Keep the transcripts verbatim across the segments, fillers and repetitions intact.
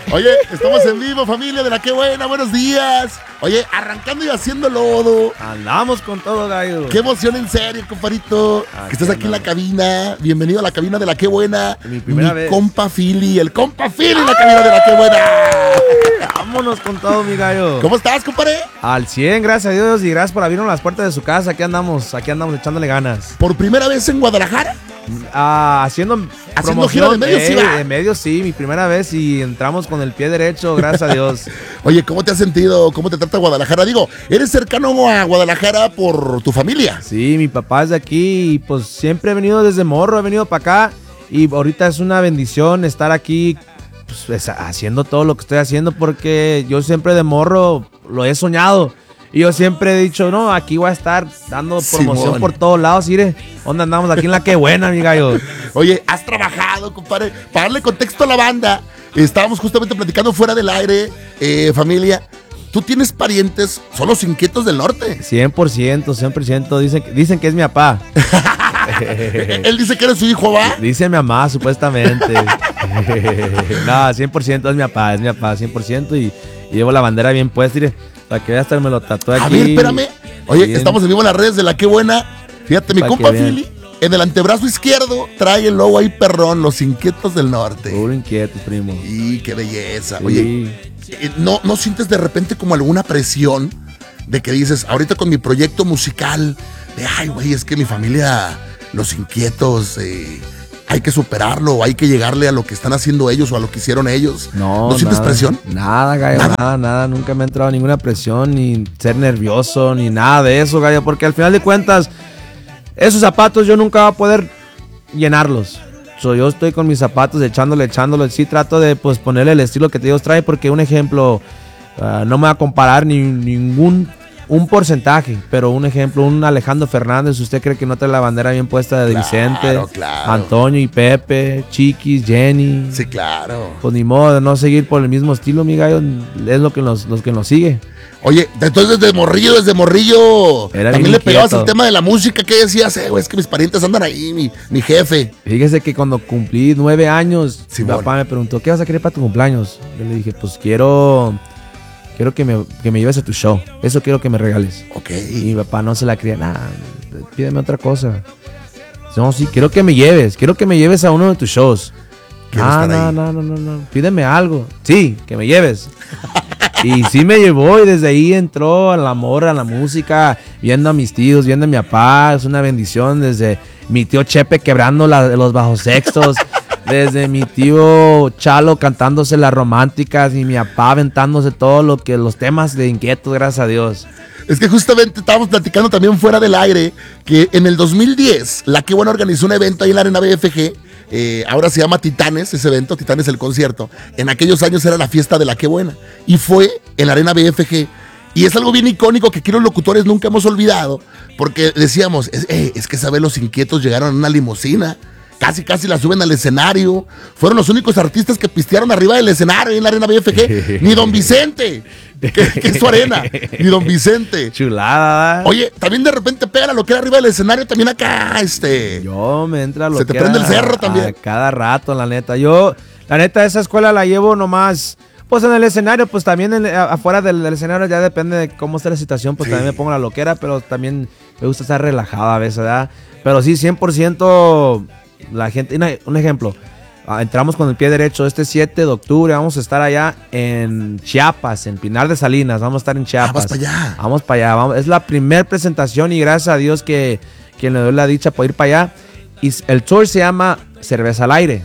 Oye, estamos en vivo, familia de la Qué Buena, buenos días. Oye, arrancando y haciendo lodo. Andamos con todo, gallo. Qué emoción, en serio, comparito. Aquí que estés aquí en la cabina. Bienvenido a la cabina de la Qué Buena. Mi primera Mi vez. compa Philly, el compa Philly en la cabina de la Qué Buena. Vámonos con todo, mi gallo. ¿Cómo estás, compadre? Al cien, gracias a Dios, y gracias por abrirnos las puertas de su casa. Aquí andamos, aquí andamos echándole ganas. ¿Por primera vez en Guadalajara? Ah, haciendo Haciendo promoción, gira de medios, eh, sí va. de medios, sí, mi primera vez y entramos con el pie derecho, gracias a Dios. Oye, ¿cómo te has sentido? ¿Cómo te trata Guadalajara? Digo, ¿eres cercano a Guadalajara por tu familia? Sí, mi papá es de aquí y pues siempre he venido desde morro, he venido para acá y ahorita es una bendición estar aquí pues, haciendo todo lo que estoy haciendo porque yo siempre de morro lo he soñado. Y yo siempre he dicho, no, aquí voy a estar dando promoción Simón. por todos lados. Mire, ¿dónde andamos? Aquí en la Qué Buena, mi gallo. Oye, has trabajado, compadre. Para darle contexto a la banda, estábamos justamente platicando fuera del aire, eh, familia. ¿Tú tienes parientes? Son los Inquietos del Norte. cien por ciento, cien por ciento. Dicen, dicen que es mi papá. Él dice que eres su hijo, ¿va? Dice mi mamá, supuestamente. No, cien por ciento es mi papá, es mi papá, cien por ciento. Y, y llevo la bandera bien puesta, mire. Para que veas, me lo tatué aquí. A ver, espérame. Oye, Bien. estamos en vivo en las redes de la Qué Buena. Fíjate, mi Pa' compa que vean. Philly, en el antebrazo izquierdo trae el logo ahí perrón, los Inquietos del Norte. Puro inquieto, primo. Y qué belleza. Sí. Oye, eh, ¿no, ¿no sientes de repente como alguna presión de que dices, ahorita con mi proyecto musical, de ay, güey, es que mi familia, los Inquietos, eh, hay que superarlo, hay que llegarle a lo que están haciendo ellos o a lo que hicieron ellos? No, ¿No sientes nada, presión? Nada, gallo, ¿Nada? nada, nada, nunca me ha entrado ninguna presión, ni ser nervioso, ni nada de eso, gallo, porque al final de cuentas, esos zapatos yo nunca voy a poder llenarlos. So, yo estoy con mis zapatos echándole, echándole, sí trato de pues ponerle el estilo que Dios trae, porque un ejemplo, uh, no me va a comparar ni ningún un porcentaje, pero un ejemplo, un Alejandro Fernández, ¿usted cree que no trae la bandera bien puesta de Claro, Vicente, claro. Antonio y Pepe, Chiquis, Jenny? Sí, claro. Pues ni modo de no seguir por el mismo estilo, mi gallo, es lo que nos, los que nos sigue. Oye, entonces desde morrillo, desde morrillo, Era también bien le pegabas inquieto. al tema de la música. ¿Qué decías? Eh, güey, es que mis parientes andan ahí, mi, mi jefe. Fíjese que cuando cumplí nueve años, Simón. mi papá me preguntó, ¿qué vas a querer para tu cumpleaños? Yo le dije, pues quiero, quiero que me, que me lleves a tu show, eso quiero que me regales. Ok. Y mi papá no se la creía, nada, pídeme otra cosa. No, sí, quiero que me lleves, quiero que me lleves a uno de tus shows. Quiero Ah, estar no, ahí. no, no, no, no, pídeme algo. Sí, que me lleves. Y sí me llevó y desde ahí entró el amor a la música, viendo a mis tíos, viendo a mi papá, es una bendición, desde mi tío Chepe quebrando la- los bajos sextos, desde mi tío Chalo cantándose las románticas y mi papá aventándose todo lo que los temas de Inquietos, gracias a Dios. Es que justamente estábamos platicando también fuera del aire que en el dos mil diez la Qué Buena organizó un evento ahí en la Arena B F G. Eh, ahora se llama Titanes, ese evento, Titanes el concierto. En aquellos años era la fiesta de la Qué Buena. Y fue en la Arena B F G. Y es algo bien icónico que aquí los locutores nunca hemos olvidado. Porque decíamos, es, eh, es que esa vez los Inquietos llegaron en una limusina. Casi, casi la suben al escenario. Fueron los únicos artistas que pistearon arriba del escenario ahí en la Arena B F G. Ni Don Vicente, que, que es su arena. Ni Don Vicente. Chulada. Oye, también de repente pega lo que era arriba del escenario, también acá, este. Yo me entra lo Se te que prende era el cerro también. a cada rato, la neta. Yo, la neta, esa escuela la llevo nomás. Pues en el escenario, pues también en- a- afuera del, del escenario ya depende de cómo esté la situación, pues Sí. también me pongo la loquera, pero también me gusta estar relajado a veces, ¿verdad? Pero sí, cien por ciento la gente, una- un ejemplo, ah, entramos con el pie derecho este siete de octubre, vamos a estar allá en Chiapas, en Pinar de Salinas, vamos a estar en Chiapas. Ah, vas para allá. Vamos para allá, vamos. Es la primera presentación y gracias a Dios que, que le doy la dicha por ir para allá. Y s- el tour se llama Cerveza al Aire.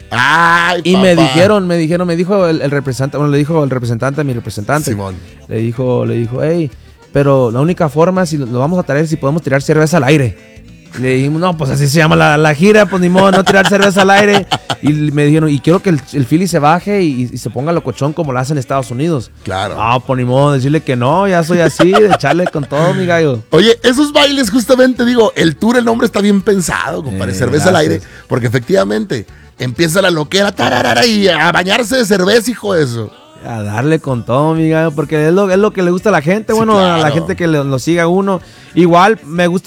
Ay, Y papá. me dijeron, me dijeron, me dijo el, el representante, bueno, le dijo el representante a mi representante. Simón. Le dijo, le dijo, hey, pero la única forma si lo, lo vamos a traer es si podemos tirar cerveza al aire. Le dijimos, no, pues así se llama la, la gira, pues ni modo, no tirar cerveza al aire. Y me dijeron, y quiero que el, el Philly se baje y, y se ponga locochón como lo hace en Estados Unidos. Claro. Ah, pues ni modo, decirle que no, ya soy así, de echarle con todo, mi gallo. Oye, esos bailes, justamente, digo, el tour, el nombre está bien pensado, compadre, Eh, cerveza al gracias. aire, porque efectivamente empieza la loquera, tararara, y a bañarse de cerveza, hijo de eso. A darle con todo, mi gallo, porque es lo, es lo que le gusta a la gente, Sí, bueno, a la claro. gente que le- lo siga a uno. Igual me gusta,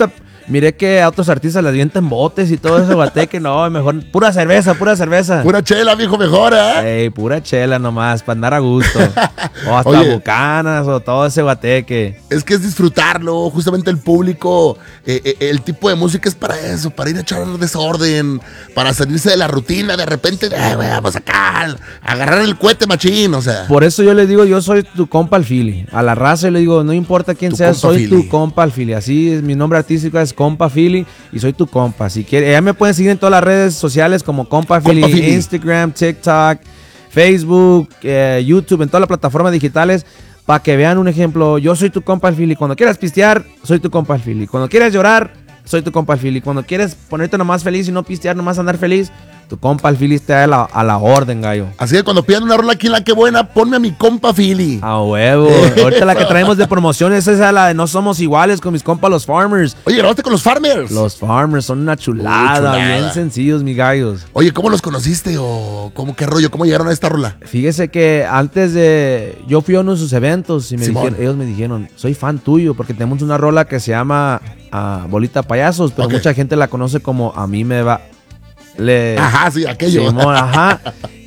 miré que a otros artistas les avientan botes y todo ese guateque. No, mejor pura cerveza, pura cerveza. Pura chela, viejo, mejor, ¿eh? Ey, pura chela nomás, para andar a gusto. O hasta Oye, bucanas o todo ese guateque. Es que es disfrutarlo, justamente el público, eh, eh, el tipo de música es para eso, para ir a echar desorden, para salirse de la rutina, de repente, eh, güey, vamos acá, agarrar el cohete machín, o sea. Por eso yo le digo, yo soy tu compa al Philly. A la raza le digo, no importa quién Tu sea, compa soy Philly. tu compa al Philly. Así es, mi nombre artístico es compa Philly y soy tu compa. Si quiere, ya me pueden seguir en todas las redes sociales como compa Philly, Compa Philly. Instagram, TikTok, Facebook, eh, YouTube, en todas las plataformas digitales. Para que vean un ejemplo, yo soy tu compa al Philly. Cuando quieras pistear, soy tu compa al Philly. Cuando quieras llorar, soy tu compa al Philly. Cuando quieres ponerte nomás feliz y no pistear, nomás andar feliz, tu compa al Philly está a la, a la orden, gallo. Así que cuando pidan una rola aquí en La Que Buena, ponme a mi compa Philly. A huevo. Ahorita la que traemos de promoción es esa, la de No Somos Iguales con mis compas los Farmers. Oye, grabaste con los Farmers. Los Farmers son una chulada, Uy, chulada. bien sencillos, mis gallos. Oye, ¿cómo los conociste o cómo qué rollo? ¿Cómo llegaron a esta rola? Fíjese que antes de... Yo fui a uno de sus eventos y me Simón. dijeron, ellos me dijeron, soy fan tuyo porque tenemos una rola que se llama ah, Bolita Payasos, pero Ok. mucha gente la conoce como A mí me va... Le... Ajá, sí, aquello. Simón, ajá.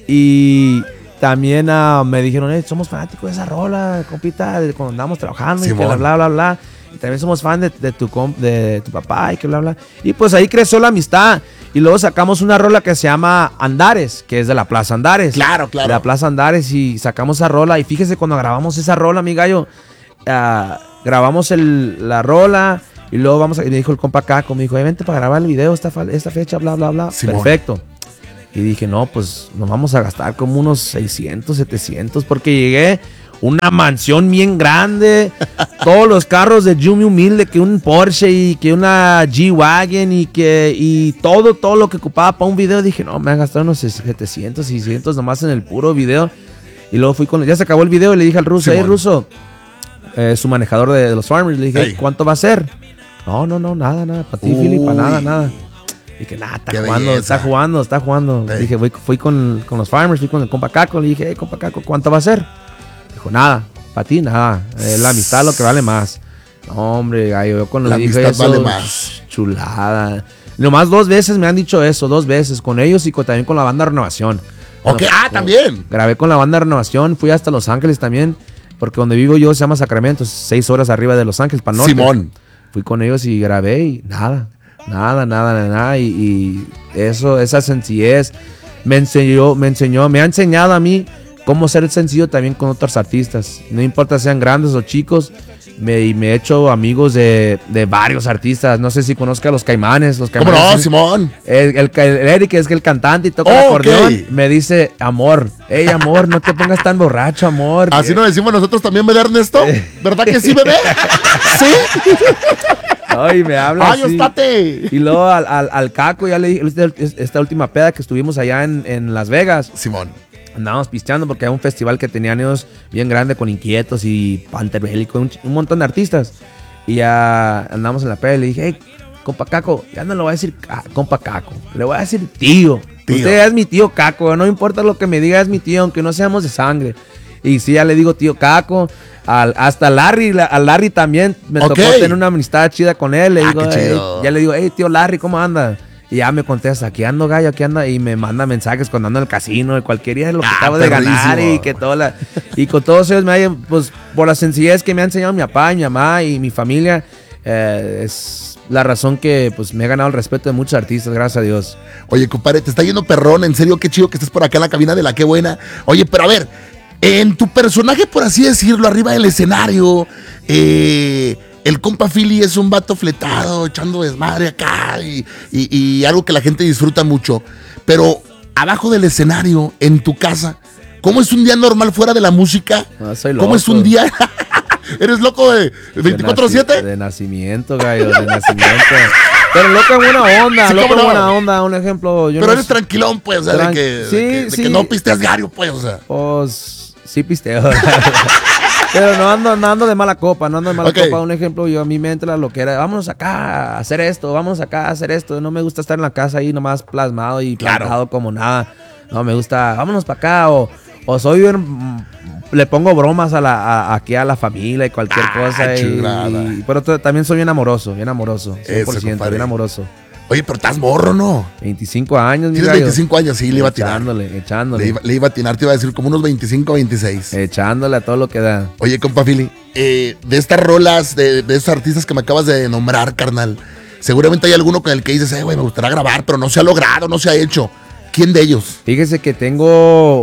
Y también ah, me dijeron, eh, somos fanáticos de esa rola, compita, de cuando andamos trabajando y que Simón. bla, bla, bla, bla. Y también somos fan de, de, tu, comp- de tu papá y que bla, bla. Y pues ahí creció la amistad. Y luego sacamos una rola que se llama Andares, que es de la Plaza Andares. Claro, claro. De la Plaza Andares y sacamos esa rola. Y fíjese, cuando grabamos esa rola, mi gallo, ah, grabamos el, la rola. Y luego vamos a, y me dijo el compa Caco, me dijo, eh, vente para grabar el video esta, fa- esta fecha, bla, bla, bla. Simón. Perfecto. Y dije, no, pues nos vamos a gastar como unos seiscientos, setecientos, porque llegué una mansión bien grande, todos los carros de Jimmy Humilde, que un Porsche y que una G-Wagon y que y todo, todo lo que ocupaba para un video. Dije, no, me han gastado unos setecientos, seiscientos nomás en el puro video. Y luego fui con, ya se acabó el video y le dije al ruso, hey, Simón. ruso, eh, su manejador de, de los Farmers, le dije, Ey. ¿cuánto va a ser? No, no, no, nada, nada, para ti, Uy. Philly, para nada, nada. Dije, nada, está Qué jugando, belleza. está jugando, está jugando. Ey. Dije, fui, fui con, con los Farmers, fui con el compa Caco, le dije, hey, compa Caco, ¿cuánto va a ser? Dijo, nada, para ti, nada, eh, la amistad es lo que vale más. No, hombre, gallo, yo cuando La le dije amistad eso, vale más. chulada. Nomás dos veces me han dicho eso, dos veces, con ellos y con, también con la banda Renovación. Ok, Bueno, ah, también. Grabé con la banda Renovación, fui hasta Los Ángeles también, porque donde vivo yo se llama Sacramento, seis horas arriba de Los Ángeles, para norte. Simón. Fui con ellos y grabé y nada, nada, nada, nada. Y, y eso, esa sencillez me enseñó, me enseñó, me ha enseñado a mí cómo ser sencillo también con otros artistas. No importa sean grandes o chicos. Me, y me he hecho amigos de, de varios artistas. No sé si conozca a los Caimanes. Los ¿Cómo Caimanes no, sí. Simón? El, el, el Eric es que el cantante y toca el Oh, acordeón. ok. Me dice, amor, hey amor, no te pongas tan borracho, amor. Así nos decimos nosotros también, ¿verdad, Ernesto? ¿Verdad que sí, bebé? Sí. Ay, me habla ¡Ay, así. estate! Y luego al, al, al Caco ya le dije, esta- esta última peda que estuvimos allá en, en Las Vegas, Simón. andábamos pisteando porque era un festival que tenían ellos bien grande con Inquietos y Panther Bélico, un, ch- un montón de artistas. Y ya andamos en la peda y le dije, hey, compa Caco, ya no le voy a decir ca- compa Caco, le voy a decir tío. Tío. Usted es mi tío Caco, no importa lo que me diga, es mi tío, aunque no seamos de sangre. Y sí, ya le digo tío Caco. Al, hasta Larry, la- a Larry también me Ok. tocó tener una amistad chida con él. Le Ah, digo, qué "Hey", chido. ya le digo, hey tío Larry, ¿cómo anda? Y ya me contesta, aquí ando gallo, aquí anda. Y me manda mensajes cuando ando en el casino, de cualquier día de lo que Ah, acabo de ganar. perrísimo. Y que toda la, y con todos ellos me hayan, pues, por la sencillez que me ha enseñado mi papá, mi mamá y mi familia, eh, es la razón que pues me he ganado el respeto de muchos artistas, gracias a Dios. Oye, compadre, te está yendo perrón. En serio, qué chido que estés por acá en la cabina de La Que Buena. Oye, pero a ver, en tu personaje, por así decirlo, arriba del escenario, eh, el compa Philly es un vato fletado, echando desmadre acá y, y- y algo que la gente disfruta mucho. Pero abajo del escenario, en tu casa, ¿cómo es un día normal fuera de la música? No, soy ¿Cómo es un loco. día? ¿Eres loco de veinticuatro siete? De nacimiento, gallo, de nacimiento. Pero loco en buena onda, Sí, loco cómo en no. buena onda. Un ejemplo, yo Pero no eres sé- tranquilón, pues, o sea, de Tran- que, de sí, que- de sí. que no pisteas diario, pues, o sea. Pues sí pisteo. Pero no ando, no ando de mala copa, no ando de mala Ok. copa. Un ejemplo, yo a mí me entra lo que era, vámonos acá a hacer esto, vámonos acá a hacer esto. No me gusta estar en la casa ahí nomás plasmado y Claro. plantado como nada. No, me gusta, vámonos para acá o, o soy bien mm, le pongo bromas a la, a, aquí a la familia y cualquier ah, cosa. Y, y, pero t- también soy bien amoroso, bien amoroso. cien por ciento, Eso, bien amoroso. Oye, pero estás morro, ¿no? veinticinco años, mi Tienes gallo. veinticinco años, sí, le iba a tirar. Echándole, echándole. Le iba, le iba a tirar, te iba a decir como unos veinticinco, veintiséis. Echándole a todo lo que da. Oye, compa Philly, eh, de estas rolas, de, de esos artistas que me acabas de nombrar, carnal, seguramente hay alguno con el que dices, eh, güey, me gustaría grabar, pero no se ha logrado, no se ha hecho. ¿Quién de ellos? Fíjese que tengo...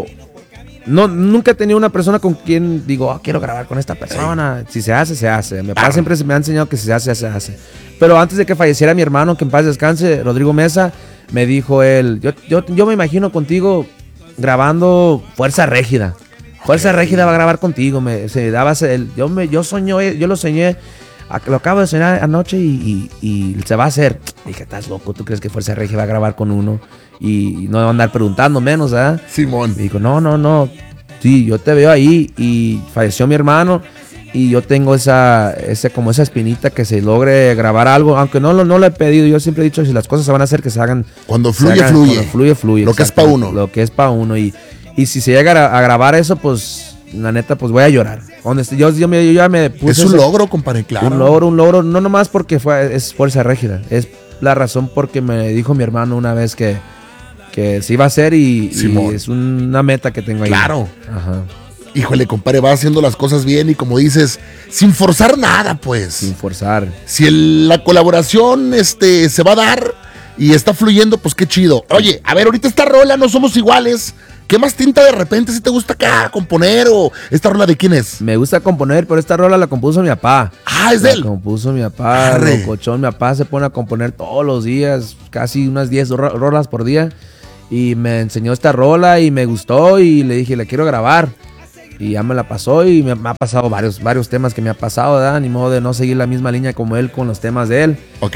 No, nunca he tenido una persona con quien digo, oh, quiero grabar con esta persona. Sí. Si se hace, se hace. Mi papá siempre me ha enseñado que si se hace, se hace. Pero antes de que falleciera mi hermano, que en paz descanse, Rodrigo Mesa, me dijo él, yo, yo, yo me imagino contigo grabando Fuerza Régida. Fuerza okay. Régida va a grabar contigo. Me, se daba el, yo, me, yo, soñé, yo lo soñé, lo acabo de soñar anoche y, y, y se va a hacer. Dije, estás loco, ¿tú crees que Fuerza Régida va a grabar con uno? Y no va a andar preguntando menos, ¿verdad? Simón. Me dijo, no, no, no. Sí, yo te veo ahí. Y falleció mi hermano. Y yo tengo esa, ese, como esa espinita que se logre grabar algo. Aunque no, no lo he pedido. Yo siempre he dicho, si las cosas se van a hacer, que se hagan. Cuando fluye, hagan, fluye. Cuando fluye, fluye. Lo que es para uno. Lo que es para uno. Y, y si se llega a, a grabar eso, pues, la neta, pues voy a llorar. Donde, yo, yo, yo ya me puse. Es un ese, logro, compadre, claro. Un logro, un logro. No nomás porque fue, es Fuerza Régida. Es la razón porque me dijo mi hermano una vez que, que se iba a hacer y, y es una meta que tengo ahí. Claro. Ajá. Híjole, compadre, va haciendo las cosas bien y como dices, sin forzar nada, pues. Sin forzar. Si el, la colaboración este, se va a dar y está fluyendo, pues qué chido. Oye, a ver, ahorita esta rola, No Somos Iguales. ¿Qué más tinta de repente si te gusta acá componer o esta rola de quién es? Me gusta componer, pero esta rola la compuso mi papá. Ah, es la de él. La compuso mi papá, locochón. Mi papá se pone a componer todos los días, casi unas diez ro- rolas por día. Y me enseñó esta rola y me gustó y le dije, le quiero grabar. Y ya me la pasó y me, me ha pasado varios, varios temas que me ha pasado, ¿verdad? Ni modo de no seguir la misma línea como él con los temas de él. Ok.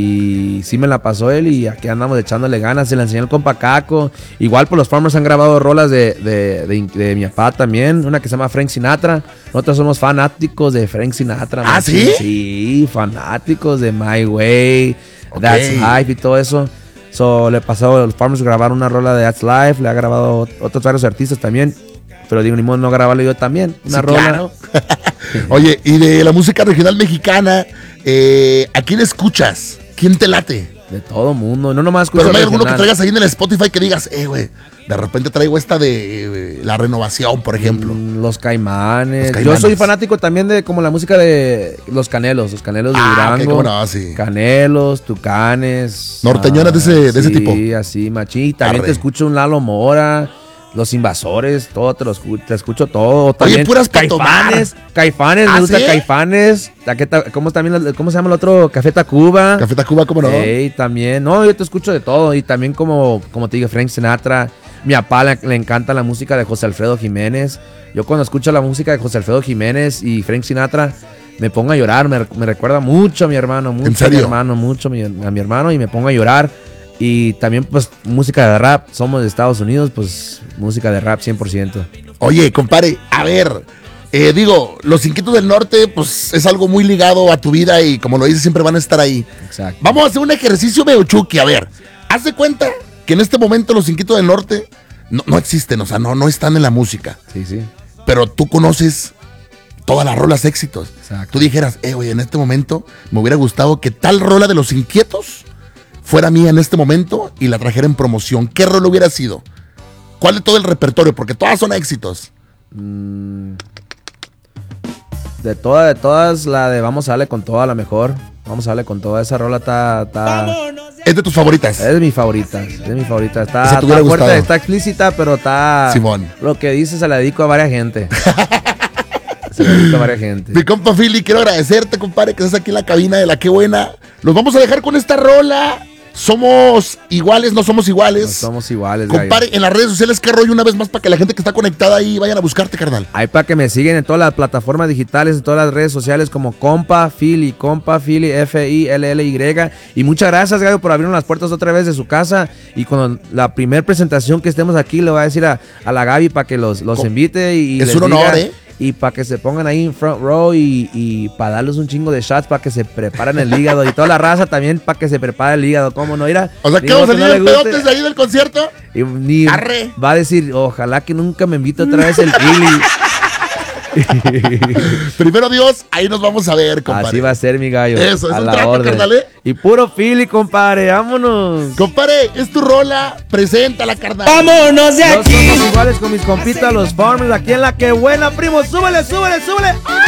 Y sí me la pasó él y aquí andamos echándole ganas. Se la enseñó el compa Caco. Igual por los Farmers han grabado rolas de, de, de, de mi papá también. Una que se llama Frank Sinatra. Nosotros somos fanáticos de Frank Sinatra. ¿Ah, machín. sí? Sí, fanáticos de My Way, okay. That's Life y todo eso. So, le pasó a los Farmers grabar una rola de That's Life. Le ha grabado otros varios artistas también. Pero digo, ni modo no grabarlo yo también. Una sí, rola. Claro. Oye, y de la música regional mexicana, eh, ¿a quién escuchas? ¿Quién te late? De todo mundo. No nomás escucho Pero no hay alguno regional. que traigas ahí en el Spotify que digas, eh, güey, de repente traigo esta de eh, La Renovación, por ejemplo. Mm, Los Caimanes. Los Caimanes. Yo soy fanático también de como la música de Los Canelos. Los Canelos de ah, Durango. okay, cómo no, sí. Canelos, Tucanes. Norteñonas ah, de, ese, de ese sí, tipo. Sí, así, machín. También Arre. te escucho un Lalo Mora. Los Invasores, todo te lo escucho, te escucho todo. También Oye, puras pa' Caifanes, tomar. Caifanes, ¿Ah, me gusta sí? Caifanes. Taqueta, ¿cómo, también, ¿Cómo se llama el otro? Café Tacuba. Café Tacuba, ¿cómo no? Ey, también. No, yo te escucho de todo. Y también como, como te digo, Frank Sinatra. Mi papá le, le encanta la música de José Alfredo Jiménez. Yo cuando escucho la música de José Alfredo Jiménez y Frank Sinatra, me pongo a llorar. Me, me recuerda mucho a mi hermano. Mucho ¿En serio? a mi hermano, mucho a mi, a mi hermano. Y me pongo a llorar. Y también, pues, música de rap. Somos de Estados Unidos, pues, música de rap cien por ciento. Oye, compadre, a ver, eh, digo, Los Inquietos del Norte, pues, es algo muy ligado a tu vida y como lo dices, siempre van a estar ahí. Exacto. Vamos a hacer un ejercicio medio chucky, a ver, haz de cuenta que en este momento Los Inquietos del Norte no, no existen, o sea, no, no están en la música. Sí, sí. Pero tú conoces todas las rolas éxitos. Exacto. Tú dijeras, eh, güey, en este momento me hubiera gustado que tal rola de Los Inquietos fuera mía en este momento y la trajera en promoción. ¿Qué rol hubiera sido? ¿Cuál de todo el repertorio? Porque todas son éxitos. Mm, de todas, de todas, la de Vamos a darle con toda, la mejor. Vamos a darle con toda. Esa rola está... está ¿Es de tus favoritas? es de mi favorita. Es de mi favorita. Está, Esa te hubiera está fuerte, gustado. está explícita, pero está... Simón. Lo que dice se la dedico a varias gente. Se la dedico a varias gente. Mi compa Philly, quiero agradecerte, compadre, que estás aquí en la cabina de La Qué Buena. Los vamos a dejar con esta rola. Somos iguales, no somos iguales. No somos iguales, compadre, gallo. en las redes sociales, ¿qué rollo? Una vez más para que la gente que está conectada ahí vayan a buscarte, carnal. Ahí para que me siguen en todas las plataformas digitales, en todas las redes sociales como Compa Philly, Compa Philly, F I L L Y. Y muchas gracias, gallo, por abrirnos las puertas otra vez de su casa. Y cuando la primera presentación que estemos aquí, le voy a decir a, a la Gaby para que los, los invite. Y, y es les un honor, diga, ¿eh? Y para que se pongan ahí en front row y, y para darles un chingo de shots para que se preparen el hígado. Y toda la raza también para que se prepare el hígado. ¿Cómo no? Mira, O sea, ¿qué vamos a salir en pedotes de ahí del concierto? Y ni Arre. va a decir, ojalá que nunca me invite otra vez el Philly. Primero Dios, ahí nos vamos a ver, compadre. Así va a ser, mi gallo. Eso, es a un la trato, orden. carnal, ¿eh? Y puro fili, compadre, vámonos. Compadre, es tu rola, preséntala, carnal. ¡Vámonos de No aquí! somos iguales con mis compitas, los Farmers, aquí en La Que Buena, primo. Súbele, súbele, súbele.